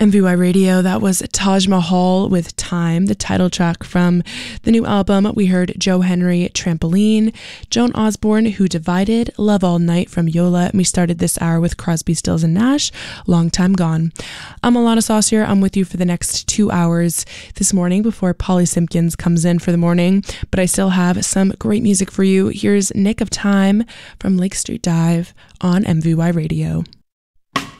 MVY Radio, that was Taj Mahal with Time, the title track from the new album. We heard Joe Henry, Trampoline, Joan Osborne, Who Divided, Love All Night from Yola, and we started this hour with Crosby, Stills and Nash, Long Time Gone. I'm Alana Saucier. I'm with you for the next 2 hours this morning before Polly Simpkins comes in for the morning, but I still have some great music for you. Here's Nick of Time from Lake Street Dive on MVY Radio.